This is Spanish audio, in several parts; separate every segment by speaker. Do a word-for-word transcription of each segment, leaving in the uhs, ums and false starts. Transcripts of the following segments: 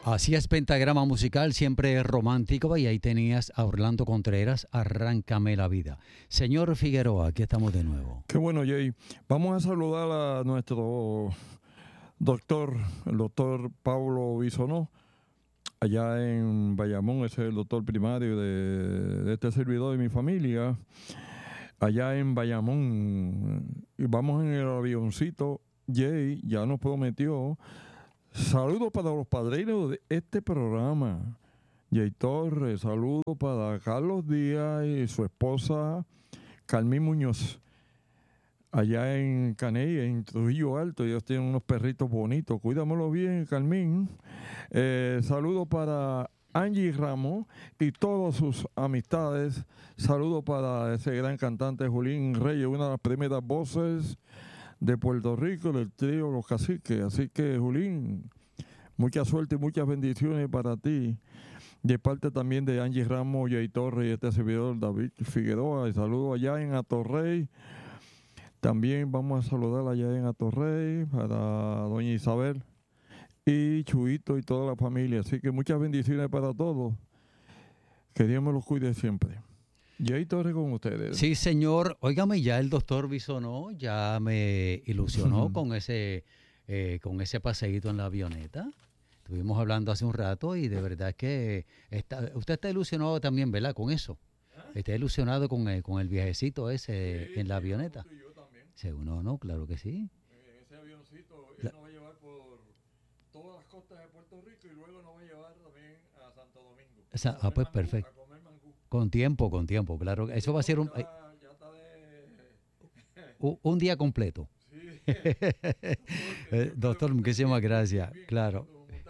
Speaker 1: Así es, Pentagrama Musical, siempre romántico, y ahí tenías a Orlando Contreras, Arráncame la vida. Señor Figueroa, aquí estamos de nuevo.
Speaker 2: Qué bueno, Jay. Vamos a saludar a nuestro doctor, el doctor Pablo Bisonó, allá en Bayamón. Ese es el doctor primario de, de este servidor y mi familia, allá en Bayamón. Y vamos en el avioncito. Jay ya nos prometió saludos para los padrinos de este programa. Jay Torres, saludos para Carlos Díaz y su esposa Carmín Muñoz, allá en Caney, en Trujillo Alto. Ellos tienen unos perritos bonitos. Cuídamelos bien, Carmín. Eh, saludos para Angie Ramos y todas sus amistades. Saludos para ese gran cantante Julín Reyes, una de las primeras voces de Puerto Rico, del trío Los Caciques. Así que, Julín, mucha suerte y muchas bendiciones para ti. De parte también de Angie Ramos, Jay Torres y este servidor David Figueroa. Y saludos allá en Atorrey. También vamos a saludar allá en Atorrey para doña Isabel y Chuito y toda la familia. Así que muchas bendiciones para todos. Que Dios me los cuide siempre. Jay Torres con ustedes.
Speaker 1: Sí, señor. Óigame, ya el doctor Bisonó ya me ilusionó con ese eh, con ese paseíto en la avioneta. Estuvimos hablando hace un rato y de verdad que está, usted está ilusionado también, ¿verdad? Con eso. Está ilusionado con el, con el viajecito ese sí, en la avioneta. Sí, yo también. Según no, no, claro que sí.
Speaker 2: Eh, ese avioncito él nos va a llevar por todas las costas de Puerto Rico y luego nos va a llevar también a Santo Domingo.
Speaker 1: Esa, ah, pues mangú, perfecto. A comer mangú. Con tiempo, con tiempo, claro. Eso va a ser un, ya, ya está de... un, un día completo. Sí. eh, doctor, muchísimas gracias. Bien, claro.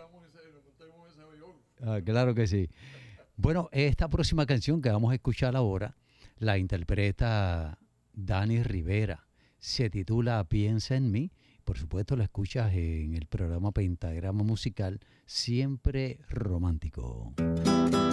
Speaker 1: Ah, claro que sí. Bueno, esta próxima canción que vamos a escuchar ahora la interpreta Dani Rivera. Se titula Piensa en mí. Por supuesto, la escuchas en el programa Pentagrama Musical, siempre romántico.